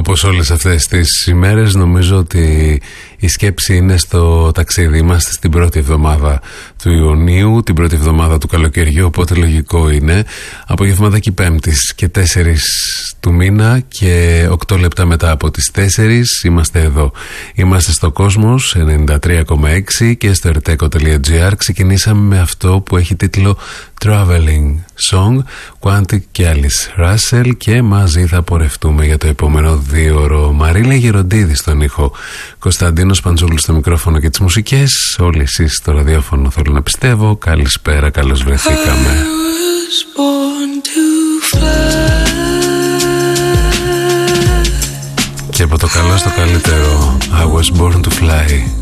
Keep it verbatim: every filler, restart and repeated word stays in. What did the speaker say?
Όπως όλες αυτές τις ημέρες, νομίζω ότι η σκέψη είναι στο ταξίδι. Είμαστε στην πρώτη εβδομάδα του Ιουνίου, την πρώτη εβδομάδα του καλοκαιριού, οπότε λογικό είναι. Απογευματάκι Πέμπτης και τέσσερις του μήνα και οκτώ λεπτά μετά από τις τέσσερις είμαστε εδώ. Είμαστε στο Κόσμος ενενήντα τρία κόμμα έξι και στο erteco τελεία gr. Ξεκινήσαμε με αυτό που έχει τίτλο Traveling Song, Quantic και Alice Russell, και μαζί θα πορευτούμε για το επόμενο δύο ώρο. Μαρίλα Γεροντίδη στον ήχο, Κωνσταντίνος Παντζούλης στο μικρόφωνο και τις μουσικές. Όλοι εσείς στο ραδιόφωνο, θέλω να πιστεύω. Καλησπέρα, καλώς βρεθήκαμε. Και από το καλό στο καλύτερο, I was born to fly.